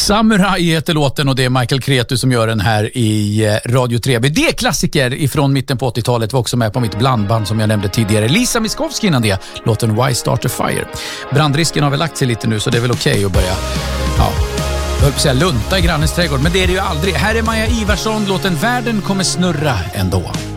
Samurai heter låten och det är Michael Cretu som gör den här i Radio 3B. Det är klassiker ifrån mitten på 80-talet, var också med på mitt blandband som jag nämnde tidigare. Lisa Miskovsky innan det, låten Why Start a Fire. Brandrisken har väl lagt sig lite nu så det är väl okej att börja, jag höll på att säga lunta i grannens trädgård, men det är det ju aldrig. Här är Maja Ivarsson, låten Världen kommer snurra ändå.